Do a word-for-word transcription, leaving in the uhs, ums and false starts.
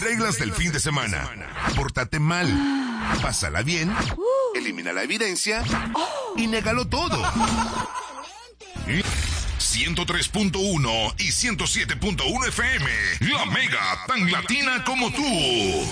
Reglas del fin de semana. Pórtate mal. Pásala bien. Elimina la evidencia. Y négalo todo. ciento tres punto uno y ciento siete punto uno F M. La Mega, tan latina como tú.